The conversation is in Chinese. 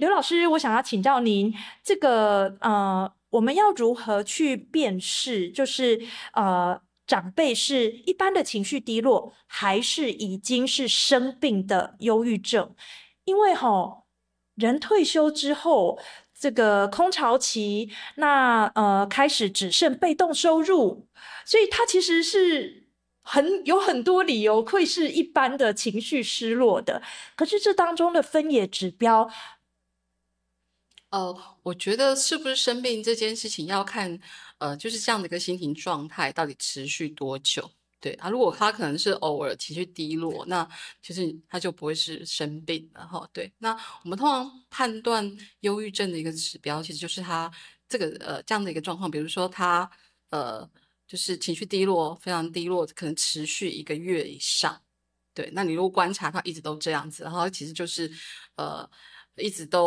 刘老师，我想要请教您，这个我们要如何去辨识，就是长辈是一般的情绪低落，还是已经是生病的忧郁症？因为人退休之后，这个空巢期，那开始只剩被动收入，所以他其实是有很多理由会是一般的情绪失落的。可是这当中的分野指标， 我觉得是不是生病这件事情要看，就是这样的一个心情状态到底持续多久。对啊，如果他可能是偶尔情绪低落，那其实他就不会是生病了哈。对，那我们通常判断忧郁症的一个指标，其实就是他这个这样的一个状况，比如说他呃就是情绪低落，非常低落，可能持续1个月以上。对，那你如果观察他一直都这样子，然后其实就是一直都。